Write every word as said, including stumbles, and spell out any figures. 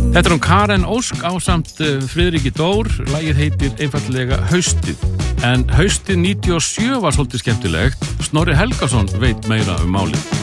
Þetta er um Karen Ósk ásamt Friðriki Dór, lagið heitir einfaldlega Haustið. En Haustið níutíu og sjö var svolítið skemmtilegt, Snorri Helgason veit meira um málið.